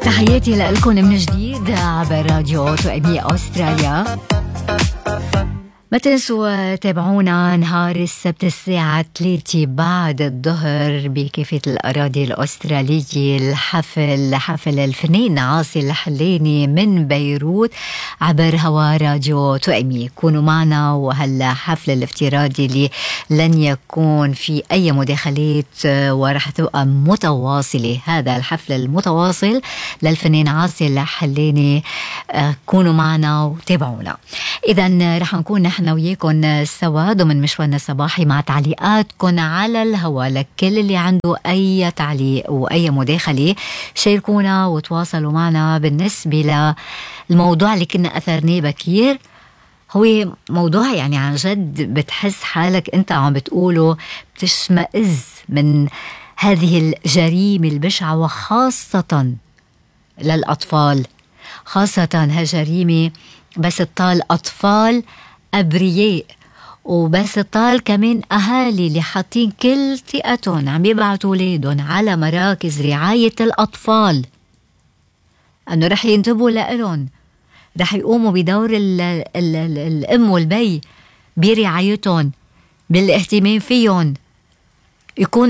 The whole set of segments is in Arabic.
تحياتي لكم من جديد عبر راديو توأمي أستراليا. ما تنسوا تابعونا نهار السبت الساعة 3 بعد الظهر بكافة الأراضي الأسترالية. حفل الفنان عاصي الحلاني من بيروت عبر هوا راديو توأمي. كونوا معنا، وهالحفل الافتراضي اللي لن يكون في أي مداخلات ورح تبقى متواصلة. هذا الحفل المتواصل للفنان عاصي الحلاني. كونوا معنا وتابعونا. إذن رح نكون نحن وياكم سوا ضمن مشوارنا الصباحي مع تعليقاتكم على الهواء. لكل اللي عنده أي تعليق وأي مداخلة شاركونا وتواصلوا معنا بالنسبة للموضوع اللي كنا أثرناه بكير. هو موضوع يعني عن جد بتحس حالك أنت عم بتقوله بتشمئز من هذه الجريمة البشعة، وخاصة للأطفال. خاصة هالجريمة بس تطال أطفال أبرياء، وبس تطال كمان أهالي اللي حاطين كل ثقتهم عم يبعتوا أولادهم على مراكز رعاية الأطفال، أنه رح ينتبهوا لهم، رح يقوموا بدور الأم والبي برعايتهم، بالاهتمام فيهم، يكون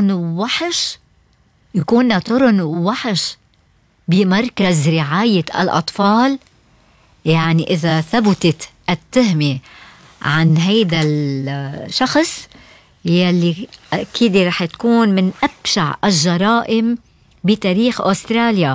ناطرهم وحش بمركز رعاية الأطفال. يعني إذا ثبتت التهمة عن هيدا الشخص يلي أكيد رح تكون من أبشع الجرائم بتاريخ أستراليا.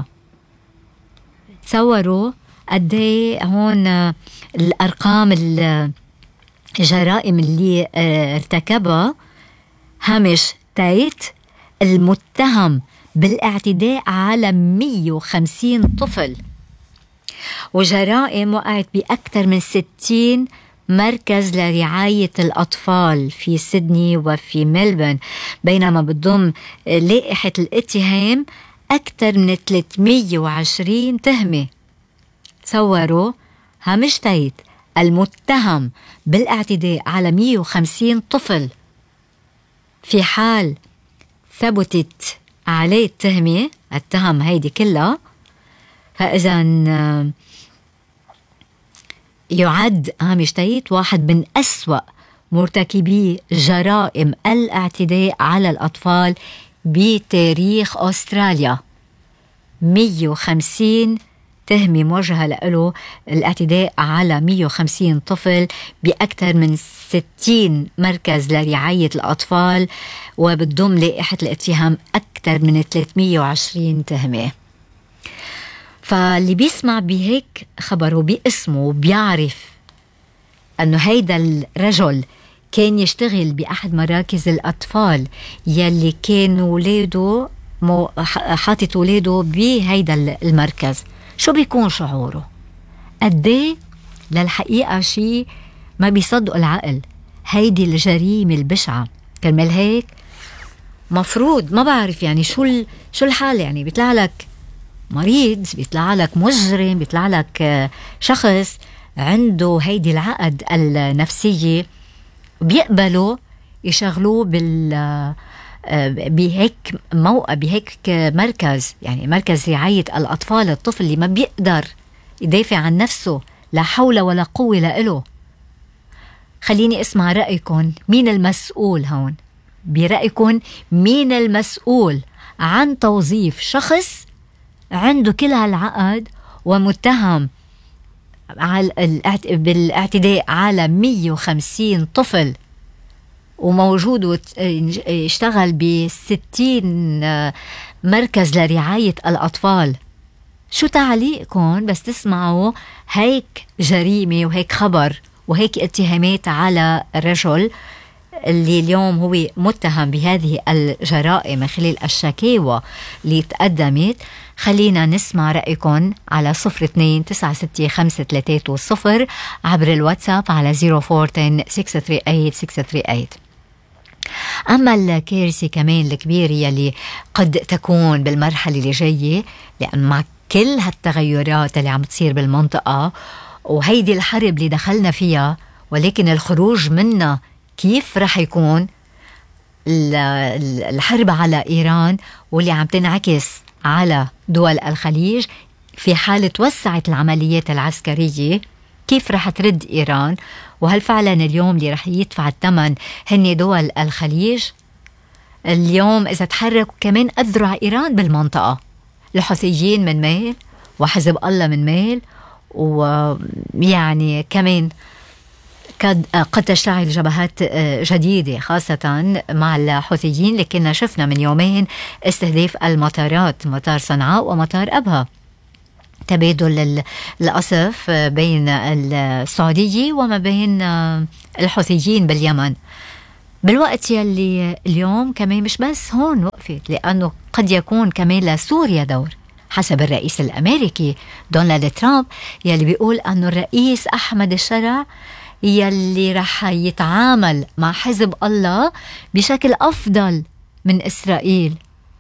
تصوروا قديه هون الأرقام الجرائم اللي ارتكبها هامش تايت، المتهم بالاعتداء على 150 طفل، وجرائم وقعت بأكثر من 60 مركز لرعاية الأطفال في سيدني وفي ملبورن، بينما بتضم لائحة الاتهام أكثر من 320 تهمة. تصوروا هامش تايت المتهم بالاعتداء على 150 طفل، في حال ثبتت عليه التهم هيدي كلها، فإذا يعد هامش تايت واحد من أسوأ مرتكبي جرائم الاعتداء على الأطفال بتاريخ أستراليا. 150 تهمة موجهة له، الاعتداء على 150 طفل بأكثر من 60 مركز لرعاية الأطفال، وبتضم لائحة الاتهام أكثر من 320 تهمة. فاللي بيسمع بهيك خبر وباسمه وبيعرف أنه هيدا الرجل كان يشتغل بأحد مراكز الأطفال يلي كان ولاده حاطط ولاده بهيدا المركز، شو بيكون شعوره؟ قديه للحقيقة شيء ما بيصدق العقل. هيدي الجريمة البشعة. كرمال هيك مفروض ما بعرف يعني شو الحال، يعني بيطلع لك مريض، بيطلع لك مجرم، بيطلع لك شخص عنده هيدي العقد النفسية، بيقبلوا يشغلوه بهيك موقع، بهيك مركز، يعني مركز رعاية الأطفال. الطفل اللي ما بيقدر يدافع عن نفسه، لا حول ولا قوة له. خليني اسمع رأيكم، مين المسؤول هون؟ برأيكم مين المسؤول عن توظيف شخص عنده كل هالعقد ومتهم بالاعتداء على 150 طفل، وموجود يشتغل ب60 مركز لرعاية الأطفال؟ شو تعليقكم بس تسمعوا هيك جريمة وهيك خبر وهيك اتهامات على الرجل اللي اليوم هو متهم بهذه الجرائم خلال الشكاوى اللي تقدمت؟ خلينا نسمع رأيكم على 02-965-330 عبر الواتساب على 0410-638-638. أما الكارثة كمان الكبيرة يلي قد تكون بالمرحلة اللي جاية، لأن مع كل هالتغيرات اللي عم تصير بالمنطقة وهيدي الحرب اللي دخلنا فيها، ولكن الخروج منها كيف رح يكون؟ الحرب على إيران واللي عم تنعكس على دول الخليج في حالة توسعت العمليات العسكرية؟ كيف رح ترد إيران؟ وهل فعلا اليوم اللي رح يدفع الثمن هن دول الخليج؟ اليوم إذا تحركوا كمان أذرع إيران بالمنطقة، الحوثيين من ميل وحزب الله من ميل، ويعني كمان قد تشتعل جبهات جديدة خاصة مع الحوثيين اللي كنا شفنا من يومين استهداف المطارات، مطار صنعاء ومطار أبها، تبادل الأسف بين السعودية وما بين الحوثيين باليمن. بالوقت يلي اليوم كمان مش بس هون وقفت، لأنه قد يكون كمان لسوريا دور حسب الرئيس الأمريكي دونالد ترامب، يلي بيقول أنه الرئيس أحمد الشرع يلي رح يتعامل مع حزب الله بشكل أفضل من إسرائيل.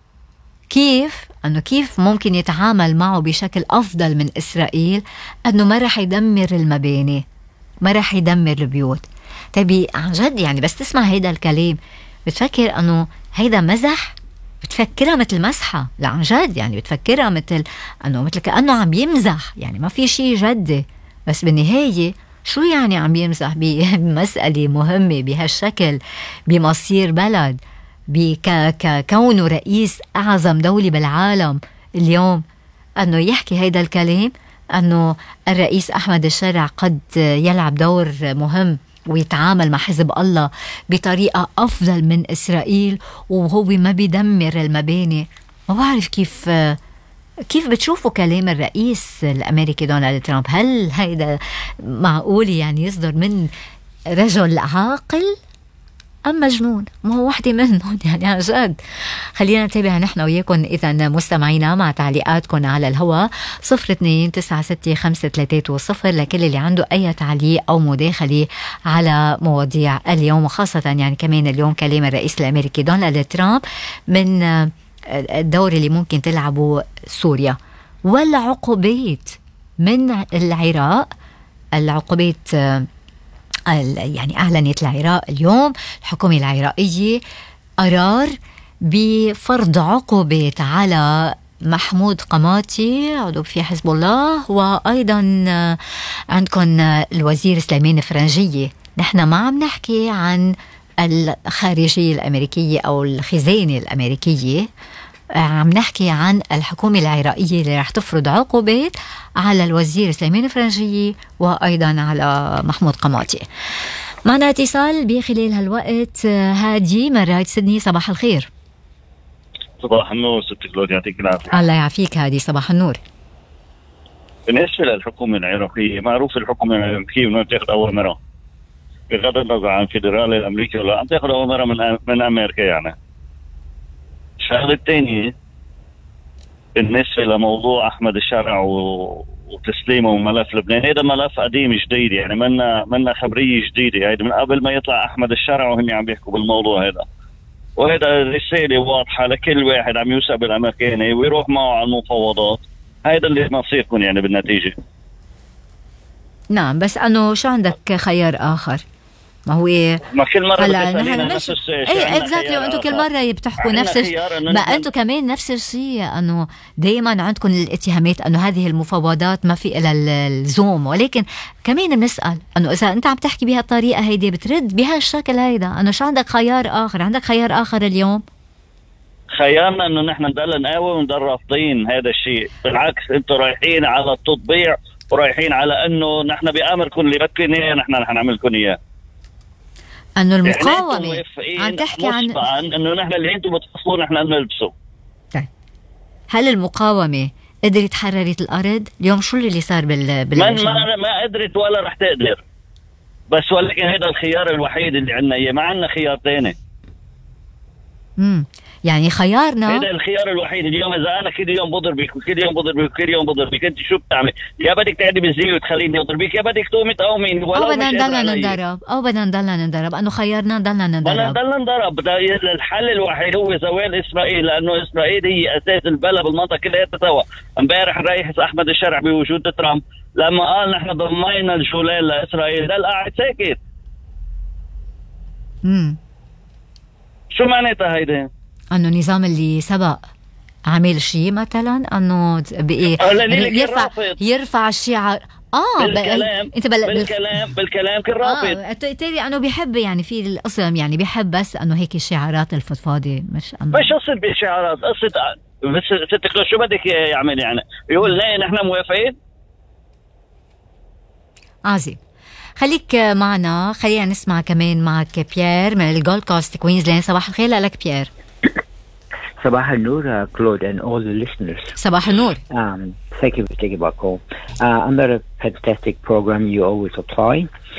كيف ممكن يتعامل معه بشكل أفضل من إسرائيل؟ أنه ما رح يدمر المباني، ما رح يدمر البيوت. طيب عن جد يعني بس تسمع هيدا الكلام بتفكر أنه هيدا مزح؟ بتفكرها مثل مسحة؟ لا عن جد يعني بتفكرها مثل كأنه عم يمزح، يعني ما في شيء جدي. بس بالنهاية شو يعني عم يمزح بمسألة مهمة بهالشكل بمصير بلد، كونه رئيس أعظم دولة بالعالم اليوم، أنه يحكي هيدا الكلام أنه الرئيس أحمد الشرع قد يلعب دور مهم ويتعامل مع حزب الله بطريقة أفضل من إسرائيل وهو ما بيدمر المباني. ما بعرف كيف بتشوفوا كلام الرئيس الأمريكي دونالد ترامب؟ هل هيدا معقول يعني يصدر من رجل عاقل أم مجنون؟ ما هو وحدة منهم يعني عن جد. خلينا نتابع نحن وياكم إذا مستمعينا مع تعليقاتكم على الهواء 02-965-330 لكل اللي عنده أي تعليق أو مداخلة على مواضيع اليوم، وخاصة يعني كمان اليوم كلام الرئيس الأمريكي دونالد ترامب من الدور اللي ممكن تلعبه سوريا، والعقوبات من العراق. العقوبات يعني أعلنت العراق اليوم الحكومة العراقية قرار بفرض عقوبات على محمود قماطي عضو في حزب الله، وأيضا عندكم الوزير سليمان فرنجية. نحن ما عم نحكي عن الخارجية الأمريكية أو الخزانة الأمريكية، عم نحكي عن الحكومة العراقية اللي رح تفرض عقوبات على الوزير سليمان فرنجية وأيضا على محمود قماطي. معنا اتصال بخلال هالوقت هادي من رايد سيدني. صباح الخير. صباح النور ست كلود، يعطيك العافية. الله يعافيك هادي، صباح النور. بالنسبة للحكومة العراقية، معروف الحكومة العراقية ما بتاخذ أوامرها بغض النظر عن فيدرالي الأمريكي ولا، عم تاخذ أوامرها من أمريكا. يعني الشغلة الثانية بالنسبة لموضوع أحمد الشرع وتسليمه وملف لبنان، هذا ملف قديم جديد، يعني منا خبرية جديدة، هيدا من قبل ما يطلع أحمد الشرع وهم عم بيحكوا بالموضوع هذا. وهذا رسالة واضحة لكل واحد عم يوثق بالأمريكاني ويروح معه على المفاوضات. هيدا اللي مصيركم يعني بالنتيجة. نعم، بس أنه شو عندك خيار آخر؟ ما هو ما كل مرة بتسألينا نفس الشيء. ايه اكزاكتلي، وانتم كل مرة بتحكوا نفس الشيء. ما انتم كمان نفس الشيء، انه دائما عندكم الاتهامات انه هذه المفاوضات ما في إلا الزوم، ولكن كمان بنسأل انه اذا انت عم تحكي بهالطريقة هيدي بترد بهالشكل هيدا، انه شو عندك خيار آخر؟ عندك خيار آخر اليوم؟ خيارنا انه نحن نضل نقاوم ونضل رافضين هذا الشيء. بالعكس انتم رايحين على التطبيع ورايحين على انه نحن بأمركم اللي بدكم اياه نحن نعمل لكم اياه. انه المقاومة عم تحكي عن انه نحن اللي انتم بتفصلوا نحن نلبسه. طيب هل المقاومة قدرت حررت الارض اليوم؟ شو اللي صار ما قدرت ولا رح تقدر، بس ولكن هذا الخيار الوحيد اللي عندنا اياه، ما عندنا خيار ثاني. يعني خيارنا هذا الخيار الوحيد اليوم. اذا انا كل يوم بضربك وكل يوم بضربك وكل يوم بضربك، انت شو بتعمل؟ يا بدك تقعدي بالزي وتخليني اضربك، يا بدك تقومي تقومين، او بدنا نضلنا نضرب، او بدنا نضلنا نضرب. انه خيارنا نضلنا نضرب. الحل الوحيد هو زوال اسرائيل، لانه اسرائيل هي اساس البلد بالمنطقه كلها تتسوى. امبارح الرئيس احمد الشرع بوجود ترامب لما قال نحن ضمينا الجولان لاسرائيل، ده قاعد ساكت. شو معناتها هيدا؟ أنه النظام اللي سبق عامل شيء مثلا انه يرفع الشعار بالكلام كالرافض تدري انه بيحب يعني في القسم يعني بيحب بس انه هيك الشعارات الفضفاضه مش قصة بالشعارات قصة بس ستك شو بدك يعمل يعني يقول لا نحن موافقين. عظيم. خليك معنا، خلينا نسمع كمان معك بيير من الجولد كوست كوينزلاند. صباح الخير لك بيير. صباح النور Claude and all the listeners. صباح النور. Thank you for taking my call. Another fantastic program you always apply.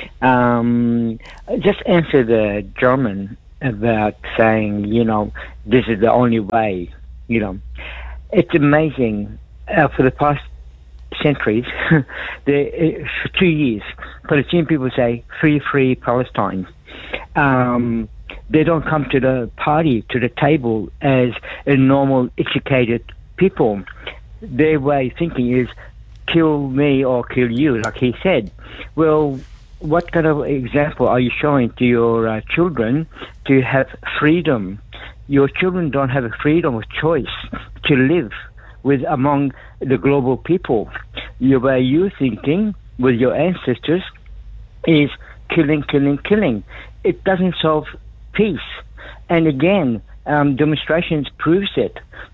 Just answer the German about saying, this is the only way, It's amazing. For the past centuries, for 2 years, Palestinian people say, free Palestine. They don't come to the party, to the table as a normal, educated people. Their way of thinking is kill me or kill you, like he said. Well, what kind of example are you showing to your children to have freedom? Your children don't have a freedom of choice to live with among the global people. Your way you thinking with your ancestors is killing. It doesn't solve peace. And again, demonstrations proves it.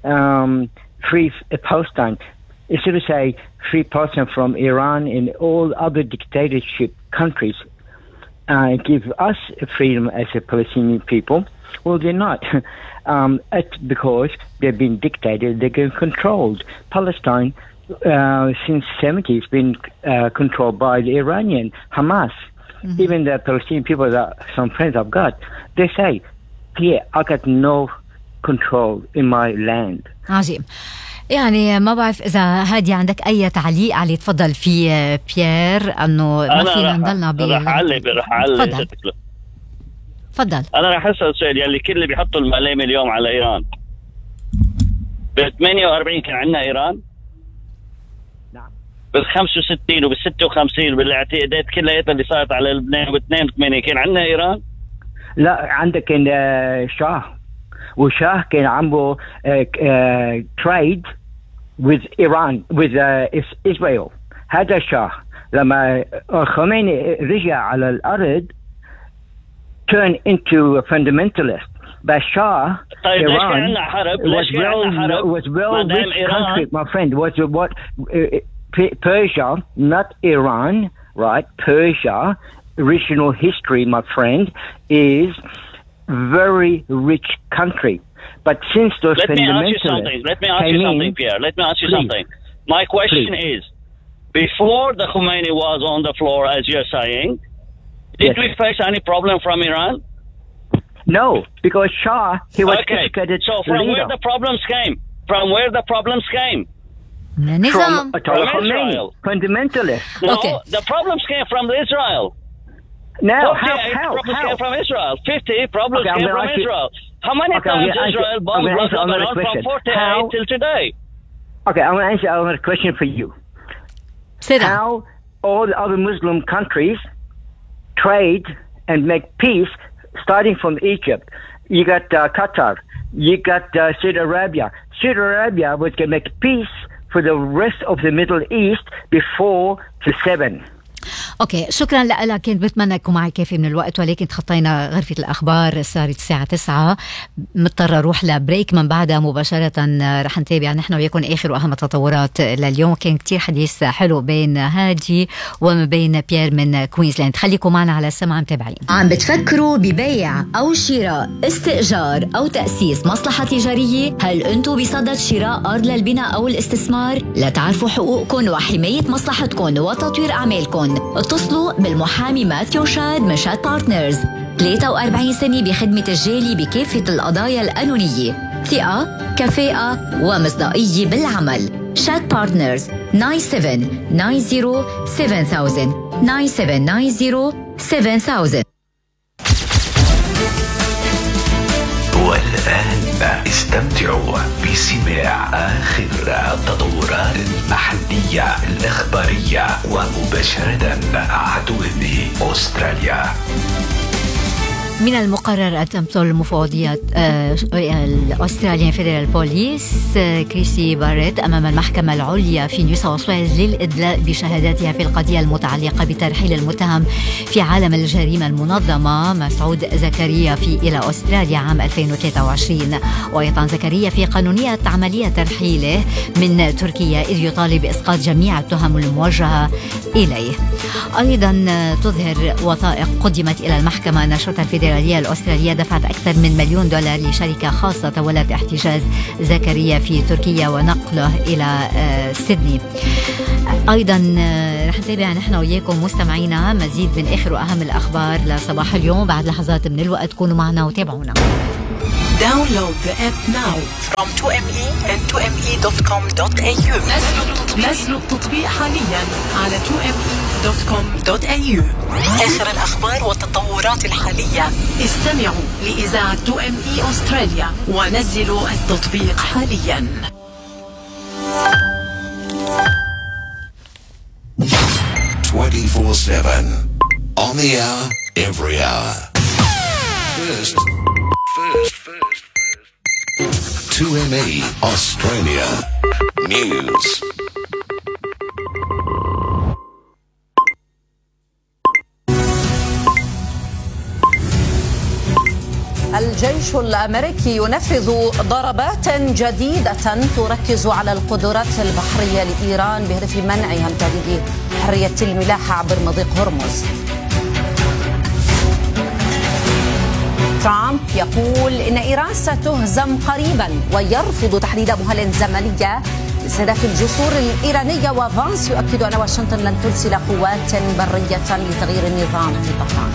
Free Palestine. Instead of say free Palestine from Iran and all other dictatorship countries, give us freedom as a Palestinian people. Well, they're not. It's because they've been dictated, they've been controlled. Palestine, since the 70s, has been controlled by the Iranian Hamas. Mm-hmm. Even the Palestinian people, that some friends I've got, they say, I got no control in my land. عظيم. يعني ما بعرف إذا هادي عندك أي تعليق عليه تفضل فيه بيير، أنه ما فينا نضلنا رح أعلق. تفضل. أنا رح أسأل سؤال. يلي كل اللي بيحطوا الملام اليوم على إيران، بال 48 كان عندنا إيران؟ نعم. بال 65 وبال 56 وبالاعتقادات كلها اللي صارت على لبنان وبال 82 كان عندنا إيران؟ لا، عندك كان شاه، وشاه كان عمله trade with Iran with Israel. هذا الشاه لما خميني رجع على الأرض turn into a fundamentalist. But Shah, طيب Iran was well rich country, my friend. Was what Persia, not Iran, right? Persia, original history, my friend, is very rich country. But since those fundamentalists let me ask you something, Pierre. Let me ask you something. My question is, before the Khomeini was on the floor, as you're saying, did we face any problem from Iran? No, because Shah, he was educated. So from where the problems came? From Israel. Fundamentalists. No, the problems came from Israel. Now, how? Came from Israel. 50 problems came from Israel. How many times Israel bombed Lebanon from 48 till today? Okay, I'm going to answer another question for you. How all the other Muslim countries trade and make peace, starting from Egypt. You got Qatar. You got Saudi Arabia. Saudi Arabia was going to make peace for the rest of the Middle East before the 7. اوكي، شكرا لك. كنت بتمنى يكون معي كافي من الوقت، ولكن تخطينا غرفة الأخبار، صارت الساعة 9. مضطر أروح لبريك، من بعدها مباشرة رح نتابع نحن وياكم آخر وأهم التطورات لليوم. كان كتير حديث حلو بين هادي وما بين بيير من كوينزلاند. خليكم معنا على السمع متابعين. عم بتفكروا ببيع أو شراء، استئجار أو تأسيس مصلحة تجارية؟ هل أنتم بصدد شراء أرض للبناء أو الاستثمار؟ لتعرفوا حقوقكم وحماية مصلحتكم وتطوير أعمالكم، اتصلوا بالمحامي ماثيو شاد من شاد بارتنرز. 43 سنة بخدمة الجالي بكافة القضايا القانونية، ثقة، كفاءة ومصداقية بالعمل. شاد بارتنرز 97907000 97907000. والآن استمتعوا بسماع آخر التطورات المحلية الإخبارية ومباشرة مع عدو أستراليا. من المقرر أن تمثل مفوضية الأستراليان فيدرال بوليس كريسي باريت أمام المحكمة العليا في نيو ساوث ويلز للإدلاء بشهاداتها في القضية المتعلقة بترحيل المتهم في عالم الجريمة المنظمة مسعود زكريا إلى أستراليا عام 2023. ويطعن زكريا في قانونية عملية ترحيله من تركيا إذ يطالب بإسقاط جميع التهم الموجهة إليه. أيضا تظهر وثائق قدمت إلى المحكمة نشرة الفيدرالية الأسترالية دفعت أكثر من $1 مليون لشركة خاصة تولت احتجاز زكريا في تركيا ونقله إلى سيدني. أيضا رح نتابع نحن وياكم مستمعينا مزيد من آخر وأهم الأخبار لصباح اليوم بعد لحظات من الوقت. كونوا معنا وتابعونا. Download the app now from 2ME and 2ME.com.au. نزلوا التطبيق حاليا على 2ME.com.au. آخر الأخبار والتطورات الحالية. استمعوا لإذاعة 2ME أستراليا ونزلوا التطبيق حاليا. 24/7 on the hour, every hour. First. 2ME Australia News. الجيش الأمريكي ينفذ ضربات جديدة تركز على القدرات البحرية لإيران بهدف منعها من تهديد حرية الملاحة عبر مضيق هرمز. ترامب يقول إن إيران ستهزم قريبا ويرفض تحديد مهلة زمنية لاستهداف الجسور الإيرانية. وفانس يؤكد أن واشنطن لن ترسل قوات برية لتغيير النظام في طهران.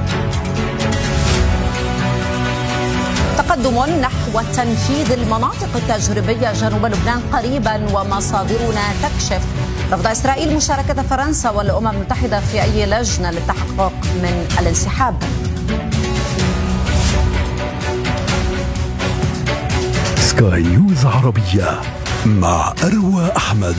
تقدم نحو تنفيذ المناطق التجريبية جنوب لبنان قريبا ومصادرنا تكشف رفض إسرائيل مشاركة فرنسا والأمم المتحدة في أي لجنة للتحقق من الانسحاب. سكاي نيوز عربية مع أروى أحمد.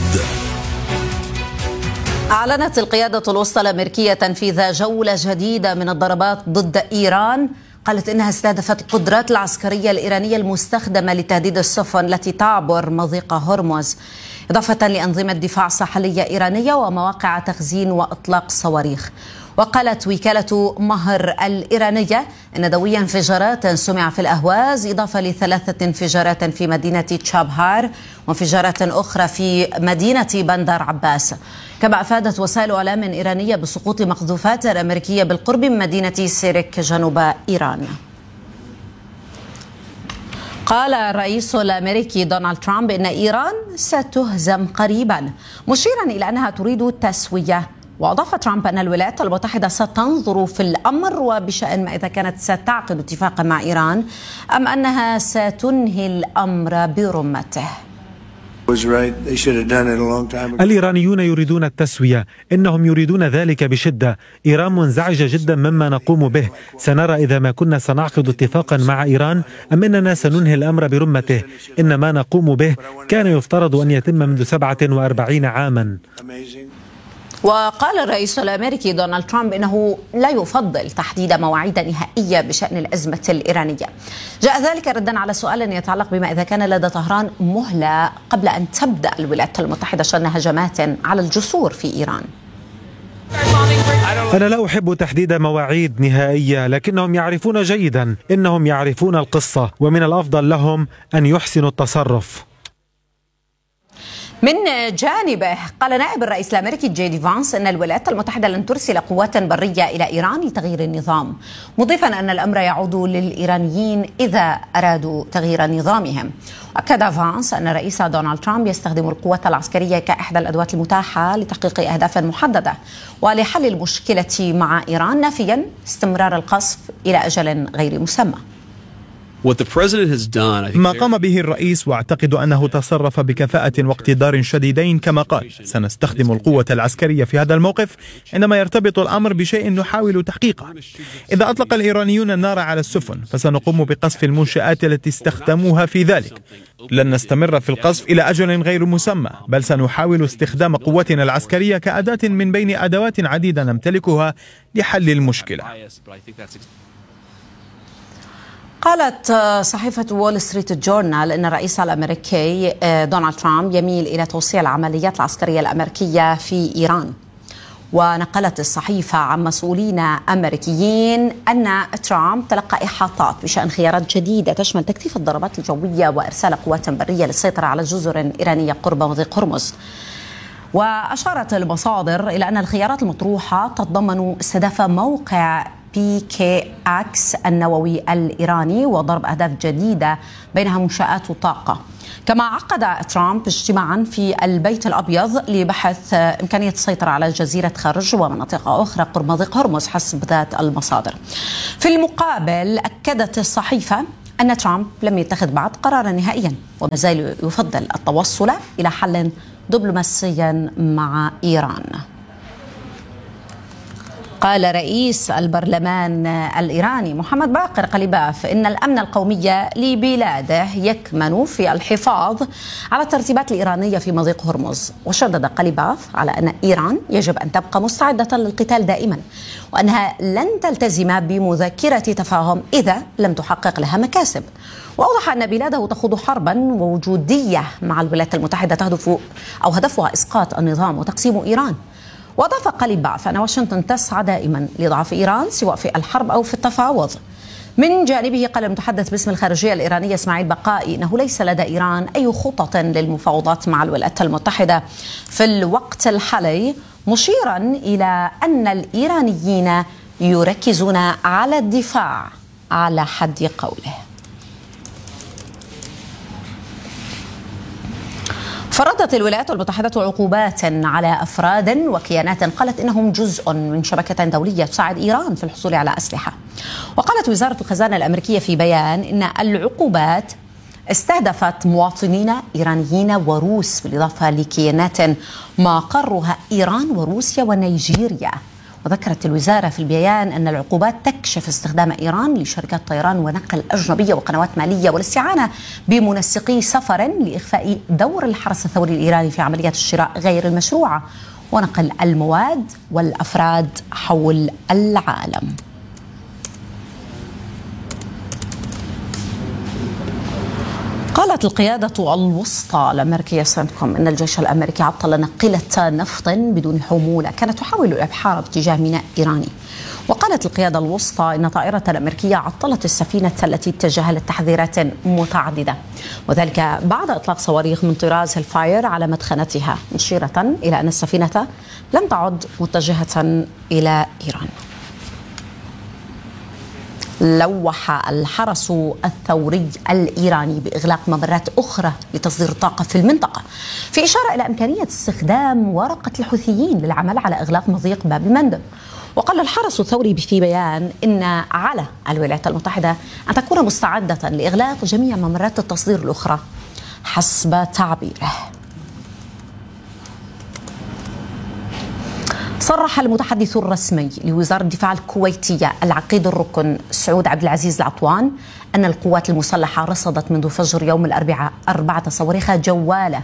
أعلنت القيادة الوسطى الأمريكية تنفيذ جولة جديدة من الضربات ضد إيران. قالت إنها استهدفت القدرات العسكرية الإيرانية المستخدمة لتهديد السفن التي تعبر مضيق هرمز، إضافة لأنظمة دفاع ساحلية إيرانية ومواقع تخزين وإطلاق صواريخ. وقالت وكالة مهر الإيرانية إن دوي انفجارات سمع في الأهواز، إضافة ل3 انفجارات في مدينة تشابهار وانفجارات أخرى في مدينة بندر عباس. كما أفادت وسائل إعلام إيرانية بسقوط مقذوفات أمريكية بالقرب من مدينة سيرك جنوب إيران. قال الرئيس الأمريكي دونالد ترامب إن إيران ستهزم قريبا، مشيرا إلى أنها تريد التسوية. وأضاف ترامب أن الولايات المتحدة ستنظر في الأمر وبشأن ما إذا كانت ستعقد اتفاقا مع إيران أم أنها ستنهي الأمر برمته. الإيرانيون يريدون التسوية، إنهم يريدون ذلك بشدة. إيران منزعجة جدا مما نقوم به. سنرى إذا ما كنا سنعقد اتفاقا مع إيران أم أننا سننهي الأمر برمته. إن ما نقوم به كان يفترض أن يتم منذ 47 عاما. وقال الرئيس الأمريكي دونالد ترامب إنه لا يفضل تحديد مواعيد نهائية بشأن الأزمة الإيرانية. جاء ذلك ردا على سؤال يتعلق بما إذا كان لدى طهران مهلة قبل أن تبدأ الولايات المتحدة شن هجمات على الجسور في إيران. أنا لا أحب تحديد مواعيد نهائية، لكنهم يعرفون جيدا، إنهم يعرفون القصة، ومن الأفضل لهم أن يحسنوا التصرف. من جانبه قال نائب الرئيس الأمريكي جي دي فانس أن الولايات المتحدة لن ترسل قوات برية إلى إيران لتغيير النظام، مضيفا أن الأمر يعود للإيرانيين إذا أرادوا تغيير نظامهم. أكد فانس أن الرئيس دونالد ترامب يستخدم القوات العسكرية كإحدى الأدوات المتاحة لتحقيق أهداف محددة ولحل المشكلة مع إيران، نافيا استمرار القصف إلى أجل غير مسمى. ما قام به الرئيس، واعتقد أنه تصرف بكفاءة واقتدار شديدين. كما قال، سنستخدم القوة العسكرية في هذا الموقف عندما يرتبط الأمر بشيء نحاول تحقيقه. إذا أطلق الإيرانيون النار على السفن فسنقوم بقصف المنشآت التي استخدموها في ذلك. لن نستمر في القصف إلى أجل غير مسمى، بل سنحاول استخدام قوتنا العسكرية كأداة من بين أدوات عديدة نمتلكها لحل المشكلة. قالت صحيفة وول ستريت جورنال أن الرئيس الأمريكي دونالد ترامب يميل إلى توسيع العمليات العسكرية الأمريكية في إيران. ونقلت الصحيفة عن مسؤولين أمريكيين أن ترامب تلقى إحاطات بشأن خيارات جديدة تشمل تكثيف الضربات الجوية وإرسال قوات برية للسيطرة على جزر إيرانية قرب مضيق هرمز. وأشارت المصادر إلى أن الخيارات المطروحة تتضمن استهداف موقع PKX النووي الإيراني وضرب أهداف جديدة بينها منشآت وطاقة. كما عقد ترامب اجتماعا في البيت الأبيض لبحث إمكانية السيطرة على جزيرة خرج ومناطق أخرى قرب مضيق هرمز حسب ذات المصادر. في المقابل أكدت الصحيفة أن ترامب لم يتخذ بعد قرارا نهائيا وما زال يفضل التوصل إلى حل دبلوماسي مع إيران. قال رئيس البرلمان الإيراني محمد باقر قليباف إن الأمن القومي لبلاده يكمن في الحفاظ على الترتيبات الإيرانية في مضيق هرمز. وشدد قليباف على أن إيران يجب أن تبقى مستعدة للقتال دائما وأنها لن تلتزم بمذكرة تفاهم إذا لم تحقق لها مكاسب. وأوضح أن بلاده تخوض حربا وجودية مع الولايات المتحدة هدفها إسقاط النظام وتقسيم إيران. وأضاف قليباف أن واشنطن تسعى دائما لإضعاف إيران سواء في الحرب أو في التفاوض. من جانبه قال المتحدث باسم الخارجية الإيرانية إسماعيل بقائي أنه ليس لدى إيران أي خطط للمفاوضات مع الولايات المتحدة في الوقت الحالي، مشيرا إلى أن الإيرانيين يركزون على الدفاع على حد قوله. فرضت الولايات المتحدة عقوبات على أفراد وكيانات قالت إنهم جزء من شبكة دولية تساعد إيران في الحصول على أسلحة. وقالت وزارة الخزانة الأمريكية في بيان إن العقوبات استهدفت مواطنين إيرانيين وروس بالإضافة لكيانات مقرها إيران وروسيا ونيجيريا. وذكرت الوزارة في البيان أن العقوبات تكشف استخدام إيران لشركات طيران ونقل أجنبية وقنوات مالية والاستعانة بمنسقي سفر لإخفاء دور الحرس الثوري الإيراني في عمليات الشراء غير المشروعة ونقل المواد والأفراد حول العالم. قالت القيادة الوسطى الأمريكية سنتكوم أن الجيش الأمريكي عطل ناقلة نفط بدون حمولة كانت تحاول الإبحار باتجاه ميناء إيراني. وقالت القيادة الوسطى أن طائرة أمريكية عطلت السفينة التي تجاهلت تحذيرات متعددة، وذلك بعد إطلاق صواريخ من طراز الفاير على مدخنتها، مشيرة إلى أن السفينة لم تعد متجهة إلى إيران. لوح الحرس الثوري الإيراني بإغلاق ممرات أخرى لتصدير الطاقة في المنطقة، في إشارة إلى إمكانية استخدام ورقة الحوثيين للعمل على إغلاق مضيق باب المندب. وقال الحرس الثوري في بيان إن على الولايات المتحدة أن تكون مستعدة لإغلاق جميع ممرات التصدير الأخرى حسب تعبيره. صرح المتحدث الرسمي لوزارة الدفاع الكويتية العقيد الركن سعود عبد العزيز العطوان أن القوات المسلحة رصدت منذ فجر يوم الأربعاء 4 صواريخ جوالة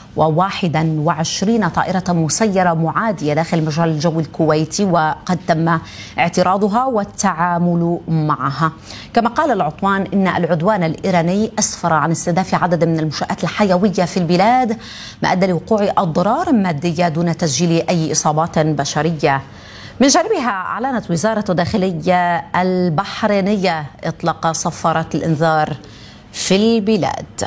و21 طائرة مسيرة معادية داخل المجال الجوي الكويتي، وقد تم اعتراضها والتعامل معها. كما قال العطوان إن العدوان الإيراني أسفر عن استهداف عدد من المنشآت الحيوية في البلاد ما أدى لوقوع أضرار مادية دون تسجيل أي إصابات بشرية. من جانبها أعلنت وزارة الداخلية البحرينية إطلاق صفارة الإنذار في البلاد.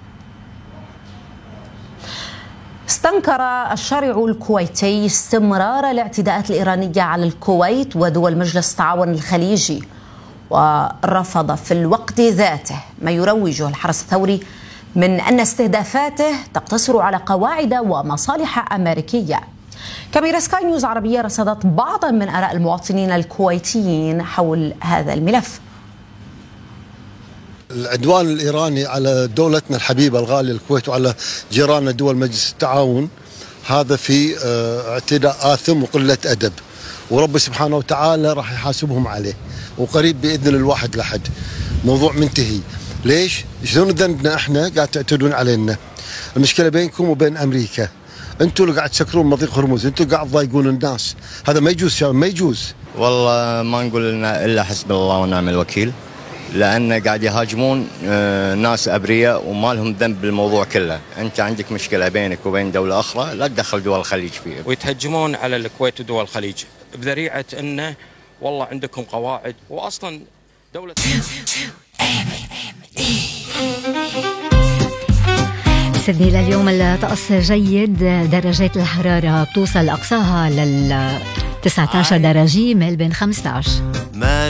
استنكر الشارع الكويتي استمرار الاعتداءات الإيرانية على الكويت ودول مجلس التعاون الخليجي، ورفض في الوقت ذاته ما يروجه الحرس الثوري من أن استهدافاته تقتصر على قواعد ومصالح أمريكية. كاميرا سكاي نيوز عربية رصدت بعضا من آراء المواطنين الكويتيين حول هذا الملف. العدوان الإيراني على دولتنا الحبيبة الغالية الكويت وعلى جيراننا دول مجلس التعاون هذا في اعتداء آثم وقلة أدب، ورب سبحانه وتعالى راح يحاسبهم عليه، وقريب بإذن الواحد لحد موضوع منتهي. ليش؟ شلون ذنبنا احنا قاعد تعتدون علينا؟ المشكلة بينكم وبين أمريكا، انتوا اللي قاعد تسكرون مضيق هرمز، انتوا قاعد تضايقون الناس، هذا ما يجوز، ما يجوز. والله ما نقول لنا إلا حسب الله ونعم الوكيل، لأن قاعد يهاجمون ناس أبرياء وما لهم ذنب بالموضوع كله. أنت عندك مشكلة بينك وبين دولة أخرى، لا تدخل دول الخليج فيها. ويتهجمون على الكويت ودول الخليج بذريعة أنه والله عندكم قواعد، وأصلا دولة سيدني لليوم الطقس جيد، درجات الحرارة بتوصل أقصاها 19 درجة، ملبن 15.